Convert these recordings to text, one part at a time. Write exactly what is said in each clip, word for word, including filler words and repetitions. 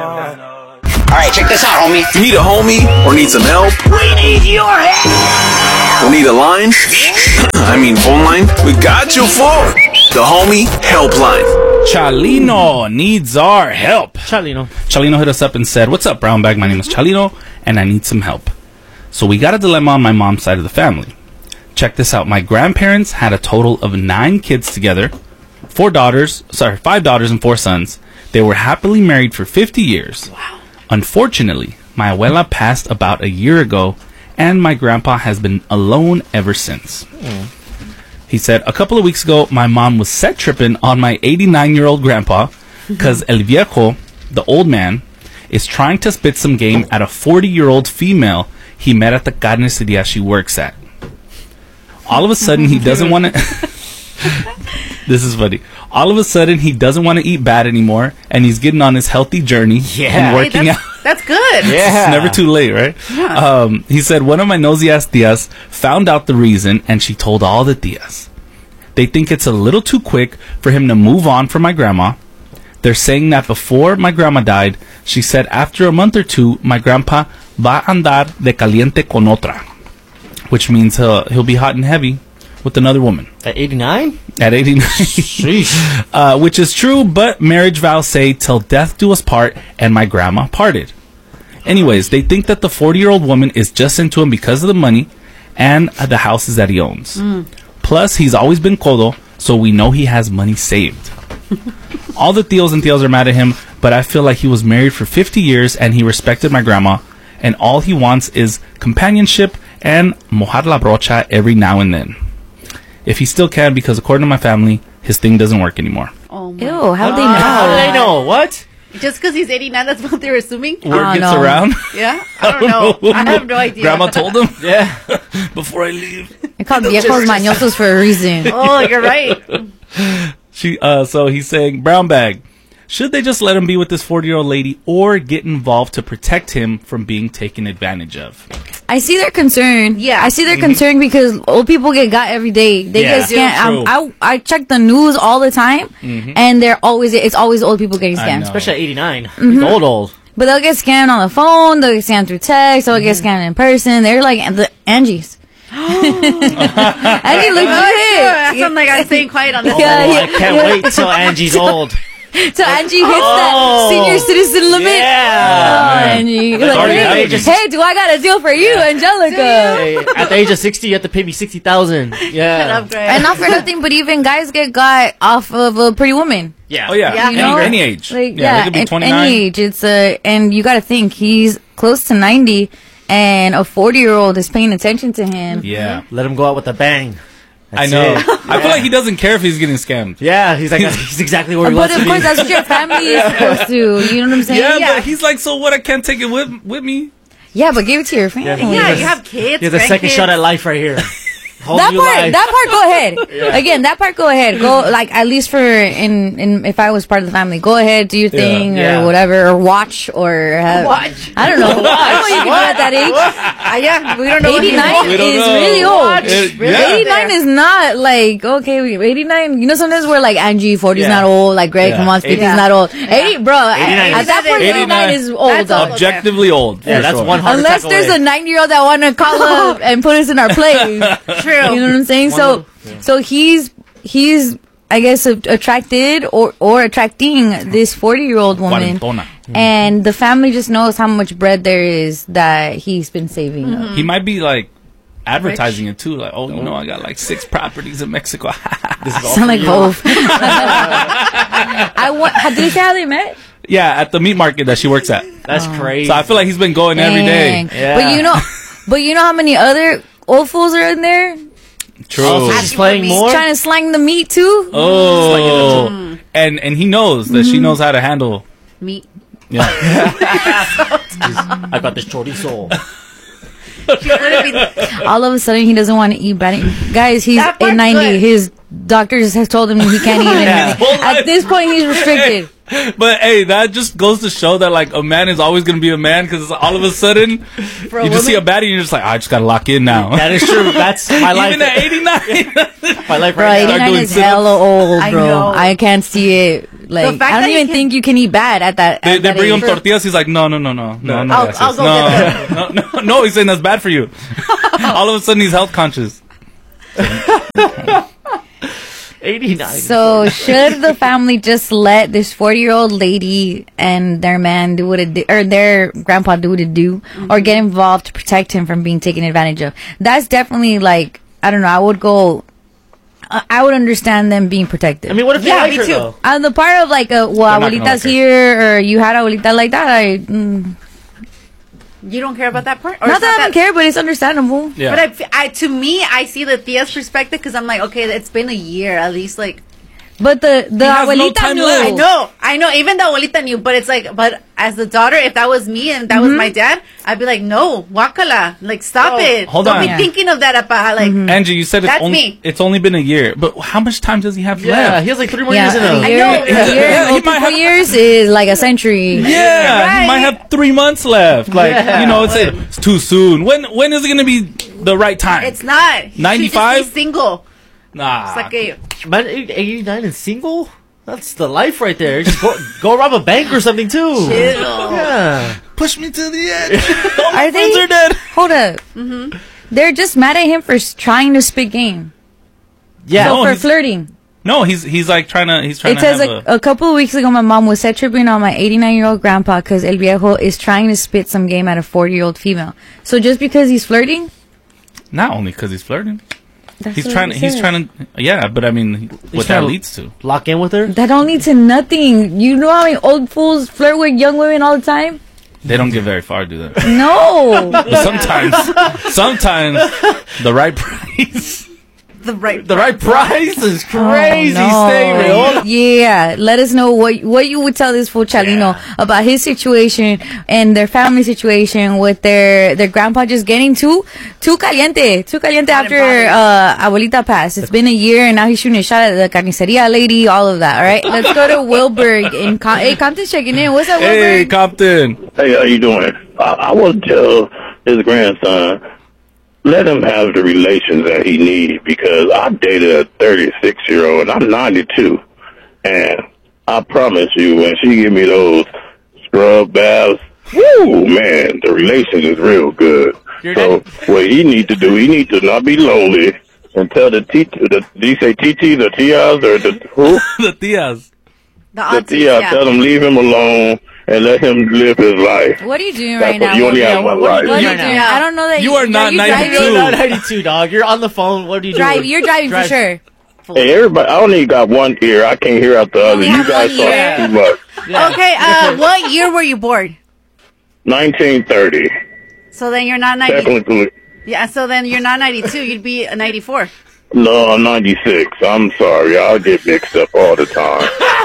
Alright, check this out, homie. You need a homie or need some help? We need your help! Or need a line? I mean phone line? We got you for the Homie Helpline. Chalino needs our help. Chalino. Chalino hit us up and said, "What's up, Brown Bag? My name is Chalino, and I need some help." So we got a dilemma on my mom's side of the family. Check this out. My grandparents had a total of nine kids together. Four daughters, sorry, five daughters and four sons. They were happily married for fifty years. Wow. Unfortunately, my abuela passed about a year ago, and my grandpa has been alone ever since. Mm. He said, a couple of weeks ago, my mom was set tripping on my eighty-nine-year-old grandpa because El Viejo, the old man, is trying to spit some game at a forty-year-old female he met at the carniceria she works at. All of a sudden, he doesn't want to... This is funny. All of a sudden, he doesn't want to eat bad anymore, and he's getting on his healthy journey yeah. and working hey, that's, out. That's good. Yeah. It's never too late, right? Yeah. Um, he said one of my nosy-ass tias found out the reason, and she told all the tias. They think it's a little too quick for him to move on from my grandma. They're saying that before my grandma died, she said after a month or two, my grandpa va a andar de caliente con otra, which means he'll, he'll be hot and heavy with another woman. At eighty-nine? At eighty-nine. uh, which is true, but marriage vows say till death do us part, and my grandma parted. Anyways, they think that the forty-year-old woman is just into him because of the money and uh, the houses that he owns. Mm. Plus, he's always been codo, so we know he has money saved. All the tios and tios are mad at him, but I feel like he was married for fifty years and he respected my grandma, and all he wants is companionship and mojar la brocha every now and then. If he still can, because according to my family, his thing doesn't work anymore. Oh my Ew, how'd they Oh, know? how do they know? What? Just because he's eighty-nine, that's what they're assuming? Word Oh, gets no. around. Yeah? I don't know. I have no idea. Grandma told him Yeah. before I leave. They're called viejos mañosos for a reason. Oh, you're right. She, uh, so he's saying, Brown Bag, should they just let him be with this forty-year-old lady or get involved to protect him from being taken advantage of? I see their concern. Yeah. I see their Mm-hmm. concern because old people get got every day. They Yeah, get scammed. true. Um, I I check the news all the time, Mhm. and they're always it's always old people getting I scammed. know. Especially at eighty-nine. Mm-hmm. He's old, old. But they'll get scammed on the phone. They'll get scammed through text. They'll get scammed in person. They're like the Angie's. Angie, look That good. sounds like I'm staying quiet on this. Oh, Yeah, yeah. I can't wait till Angie's old. So Angie hits Oh. that senior citizen limit. Yeah. Oh, Angie. That's Like, already hey, happening. hey, do I got a deal for you, Angelica? Hey, at the age of sixty, you have to pay me sixty thousand. Yeah. Upgrade. And not for nothing, but even guys get got off of a Pretty Woman. Yeah. Oh, yeah. Yeah. Any, You know? any age. Like, yeah, yeah, they could be at twenty-nine. any age. It's a, and you got to think he's close to ninety, and a forty-year-old is paying attention to him. Yeah. Let him go out with a bang. I That's know. it. I feel like he doesn't care if he's getting scammed. Yeah, he's like, he's exactly where he But wants of to course, be. that's what your family is supposed to. You know what I'm saying? Yeah, Yeah. but he's like, so what? I can't take it with with me. Yeah, but give it to your family. Yeah, Yeah, you have kids. He has a second grandkids. shot at life right here. Whole That new part, life. that part, go ahead. Again, that part, go ahead. Go, like, at least for, in, in, if I was part of the family, go ahead, do your thing, Yeah. or whatever, or watch, or have, Watch. I don't know. I don't know what you can do at that age. Uh, yeah, we don't know what he's eighty-nine We don't is know. really old. Watch. It- Really yeah. eighty-nine there. is not like, okay, we- eighty-nine, you know, sometimes we're like, Angie, forty is Yeah. not old, like, Greg, Yeah. come on, fifty is Yeah. not old. eighty, bro, eighty-nine at is- that point, eighty-nine is old, That's dog. old. Objectively old. Yeah, for that's sure. one heart Unless attack there's away. a ninety-year-old that want to call up and put us in our place. True. You know what I'm saying? One So, little- so he's he's I guess a- attracted or or attracting this forty year old woman, Cuarentona. and the family just knows how much bread there is that he's been saving. up. He might be like advertising it too, like, oh, you know, I got like six properties in Mexico. This is all Sound for like you. both. I want. Did you say how they met? Yeah, at the meat market that she works at. That's crazy. So I feel like he's been going every day. Dang. Yeah. But you know, but you know how many other old fools are in there True. Also, she's playing more. trying to slang the meat too? Oh, and and he knows that she knows how to handle. Meat. Yeah, I got this chorizo. All of a sudden, he doesn't want to eat bad. Guys, he's That part's at ninety. good. His doctors have told him he can't eat Yeah. anything. At this point, he's restricted. but hey, that just goes to show that like a man is always gonna be a man because all of a sudden For a you just see a woman? baddie and you're just like, I just gotta lock in now. That is true. That's my life. Even at eighty-nine. My life Bro, right now. Start eighty-nine doing is sit-ups. hella old, I bro. know. I can't see it. Like, fact I don't that you even can- think you can eat bad at that. They, at they that bring him age. tortillas. He's like, no, no, no, no, no, no. I'll- gracias. I'll go no, get no, no, no. He's saying that's bad for you. All of a sudden, he's health conscious. eighty-nine. So should the family just let this forty-year-old lady and their man do what it do, or their grandpa do what it do, or get involved to protect him from being taken advantage of? That's definitely like, I don't know. I would go. I I would understand them being protected. I mean, what if they Yeah, like me her, too. though? on the part of like a well, They're not gonna abuelita's like her. here, or you had abuelita like that. I mm, You don't care about that part? Or not it's that I don't care, but it's understandable. Yeah. But I, f- I- to me, I see the tia's perspective because I'm like, okay, it's been a year at least. Like, But the the has no abuelita time knew. left. I know, I know. Even the abuelita knew, but it's like, but as the daughter, if that was me and that was my dad, I'd be like, no, wakala, like stop Oh, it. hold Don't on. be Yeah. thinking of that, apa. Like, Angie, you said it's That's only me. it's only been a year, but how much time does he have Yeah, left? he has like three more Yeah, years in a him. year, know. a year, Yeah, he might multiple have- years is like a century. Yeah, Right. he might have three months left. Like, Yeah. you know, it's, it's too soon. When when is it gonna be the right time? it's not. He should ninety-five? just be single. nah. It's like a, Man, eighty-nine and single? That's the life right there. Just go, go rob a bank or something, too. chill. Yeah. Push me to the edge. All my Are friends they? are dead. Hold up. They're just mad at him for s- trying to spit game. Yeah. No, for he's- flirting. No, he's he's like trying to he's trying It to says have a, a, a couple of weeks ago, my mom was set tripping on my eighty-nine-year-old grandpa because El Viejo is trying to spit some game at a forty-year-old female. So just because he's flirting, not only because he's flirting. that's He's what trying it to he's says. trying to yeah, but I mean what that trying to- leads to. Lock in with her? That don't lead to nothing. You know how many old fools flirt with young women all the time? They don't get very far, do they? No. But sometimes sometimes the right price. The right. The right price is crazy. Oh, no. Stay real. Yeah, let us know what what you would tell this fool Chalino about his situation and their family situation with their their grandpa just getting too too caliente, too caliente Hot and after uh, abuelita passed. It's been a year and now he's shooting a shot at the carniceria lady, all of that. All right, let's go to Wilberg in Com- hey Compton's checking in. What's up, Hey, Wilberg? Compton. Hey, how you doing? I, I would tell his grandson, let him have the relations that he needs because I dated a thirty-six-year-old and I'm ninety-two. And I promise you, when she give me those scrub baths, woo, man, the relations is real good. You're so dead. what he need to do, he need to not be lonely and tell the T, the, do you say T T, the T Is, or the, who? The tias. The The aunties, T I, yeah. tell him leave him alone and let him live his life. What are you doing That's right what now? you only Wilberg? have one what are life. you What are doing you right doing? now? I don't know that You are not driving? ninety-two. You're not ninety-two, dog. You're on the phone. What are you Drive, doing? you're driving Drive. for sure. Hey, everybody, I only got one ear. I can't hear out the other. only You have guys one talk ear. too much. Yeah. Okay, uh, what year were you born? nineteen thirty. So then you're not ninety. Technically. Yeah, so then you're not ninety-two. You'd be a ninety-four. No, I'm ninety-six. I'm sorry. I get mixed up all the time.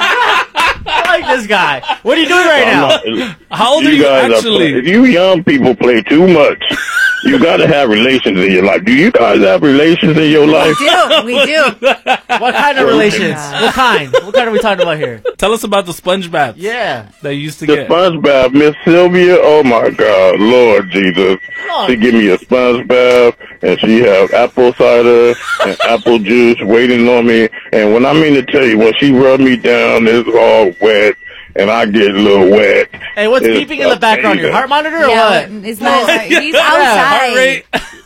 I like this guy. What are you doing right I'm now? not- How old are you guys actually? Are, if you young people play too much, you got to have relations in your life. Do you guys have relations in your life? We do. We do. What kind of relations? What kind? What kind are we talking about here? Tell us about the sponge baths Yeah. that you used to The get. sponge bath, Miss Sylvia, oh my God, Lord Jesus. Oh. She give me a sponge bath, and she have apple cider and apple juice waiting on me. And when I mean to tell you, when she rub me down, it's all wet, and I get a little wet. Hey, what's It's beeping in the background? Your heart monitor or Yeah, what? it's not. He's Yeah, outside. heart rate.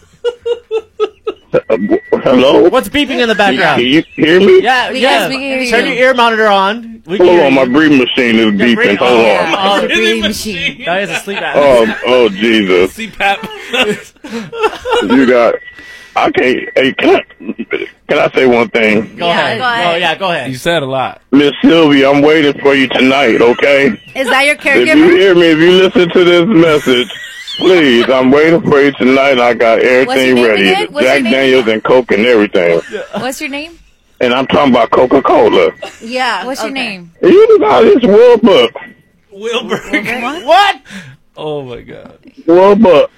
Uh, hello? What's beeping in the Can background? you hear me? Yeah, We yeah. can- we can hear Turn you. your ear monitor on. We can Hold hear on, you. my breathing machine is Yeah, beeping. breathe- Hold oh, on. yeah. Oh, Breathing breathing machine. That is a sleep apnea. Oh, oh, Jesus. C PAP. You got, I can't, hey, can I, can I say one thing? Go Yeah, ahead. go ahead. Oh, yeah, go ahead. You said a lot. Miss Sylvia, I'm waiting for you tonight, okay? Is that your If you caregiver? hear me, if you listen to this message, please, I'm waiting for you tonight. I got What's your everything name ready. again? What's Jack your name Daniels and Coke and everything. What's your name? And I'm talking about Coca-Cola. Yeah. What's your okay. name? You got this World Book. Wilbur. What? Oh my god. World Book.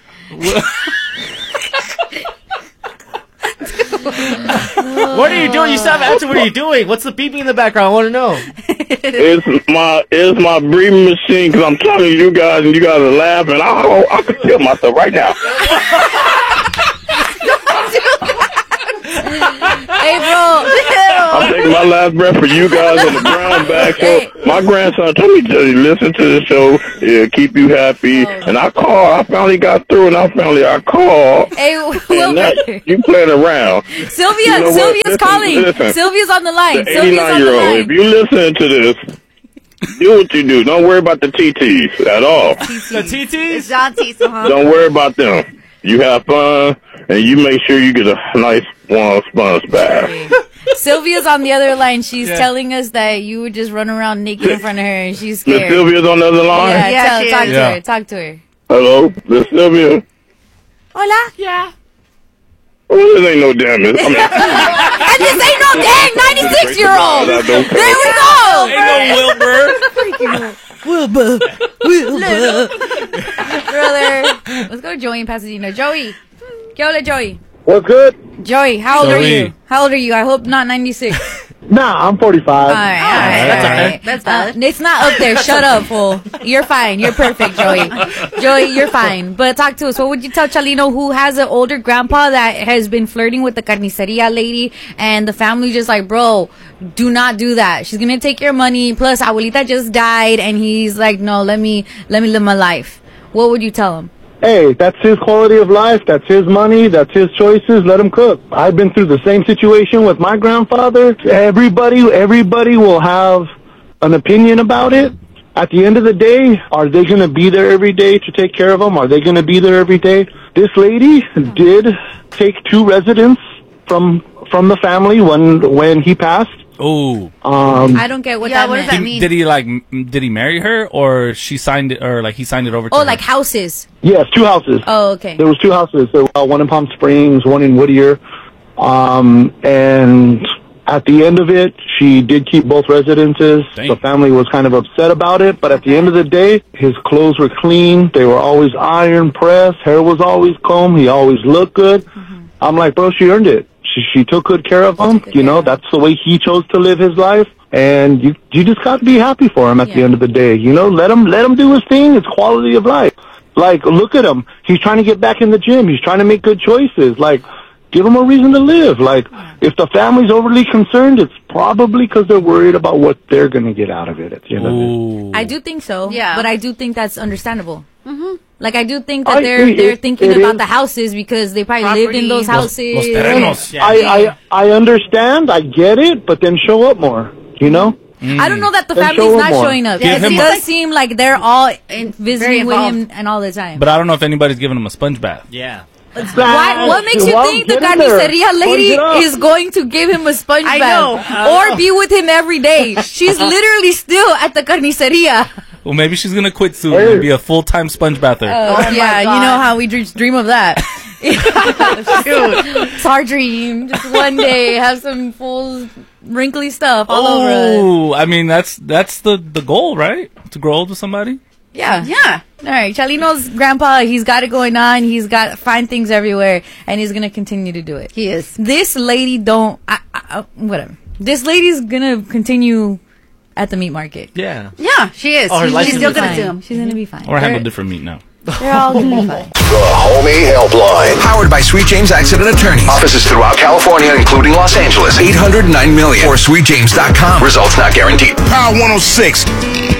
What are you doing? You stop answering. What are you doing? What's the beeping in the background? I want to know. It's my it's my breathing machine because I'm telling you guys and you guys are laughing. I I could kill myself right now. Hey, bro. I'm taking my last breath for you guys on the Brown Bag Show. My grandson told me to listen to the show. It'll keep you happy. And I called. I finally got through, and I finally I called. Hey, And Wilbur. that, you playing around. Sylvia, You know what? Sylvia's Listen, calling. listen. Sylvia's on the line. The Sylvia's on the eighty-nine-year-old, if line. you listen to this, do what you do. Don't worry about the T Ts at all. The T Ts? It's John T. So, huh? Don't worry about them. You have fun, and you make sure you get a nice warm sponge bath. Sylvia's on the other line. She's Yeah. telling us that you would just run around naked in front of her, and she's Miss scared. Sylvia's on the other line? Yeah, Yeah, tell, she talk is. to Yeah. her. Talk to her. Hello, Miss Sylvia? Hola. Yeah. Oh, this ain't no damn it. I mean, And this ain't no dang ninety-six-year-old. I don't care. There we go. Ain't no Wilbur. Wilbur. Wilbur. Brother. Let's go to Joey in Pasadena. Joey. ¿Qué hola, Joey? What's good? Joey, how old are Joey. you? How old are you? I hope not ninety-six. Nah, I'm forty-five. All right, all right, that's all okay. right. That's Uh, valid. it's not up there. Shut up, fool. You're fine. You're perfect, Joey. Joey, you're fine. But talk to us. What would you tell Chalino, who has an older grandpa that has been flirting with the carniceria lady, and the family just like, bro, do not do that. She's gonna take your money. Plus, abuelita just died, and he's like, no, let me let me live my life. What would you tell him? Hey, that's his quality of life. That's his money. That's his choices. Let him cook. I've been through the same situation with my grandfather. Everybody, everybody will have an opinion about it. At the end of the day, are they going to be there every day to take care of him? Are they going to be there every day? This lady did take two residents from from the family when when he passed. Oh, Um, I don't get what Yeah, that what does meant. that mean? did he like? m- Did he marry her, or she signed it, or like he signed it over? To Oh, her? like houses. yes, two houses. Oh, okay. There was two houses. There was uh, one in Palm Springs, one in Whittier. Um, and at the end of it, she did keep both residences. Dang. The family was kind of upset about it, but at the end of the day, his clothes were clean. They were always iron pressed. Hair was always combed. He always looked good. I'm like, bro, she earned it. She, she took good care of him. good You care know, of him. that's the way he chose to live his life. And you, you just got to be happy for him at the Yeah. end of the day. You know, let him, let him do his thing. It's quality of life. Like, look at him. He's trying to get back in the gym. He's trying to make good choices. Like, give him a reason to live. Like, if the family's overly concerned, it's probably because they're worried about what they're going to get out of it at the end of it. Ooh. I do think so. Yeah. But I do think that's understandable. Mm-hmm. Like, I do think that I- they're it- they're it- thinking it about is. the houses because they probably lived in those Property. houses. Los terrenos. Yeah. I, I, I understand. I get it. But then show up more, you know? I don't know that the Then family's show 'em not more. showing up. Yeah, it Give him does a- seem like they're all In- very visiting with involved. him and all the time. But I don't know if anybody's giving him a sponge bath. Yeah. Why, what makes you Well, think the get in there. carniceria lady Punch it up. is going to give him a sponge I bath know. or be with him every day? She's literally still at the carniceria. Well, maybe she's gonna quit soon Hey. and be a full time sponge bather. Oh, yeah, you God. know how we dr- dream of that. It's our dream. Just one day have some full wrinkly stuff all over us. Oh, I mean that's that's the the goal, right? To grow old with somebody. Yeah. Yeah. All right. Chalino's grandpa, he's got it going on. He's got fine things everywhere, and he's going to continue to do it. He is. This lady don't, I, I, I- whatever. This lady's going to continue at the meat market. Yeah. Yeah, she is. Oh, her She's license still is gonna Fine. do him. She's going to be fine. Or handle They're- different meat now. They're all going to be fine. The Homie Helpline. Powered by Sweet James Accident Attorneys. Offices throughout California, including Los Angeles. eight hundred nine million or sweet james dot com. Results not guaranteed. Power one oh six.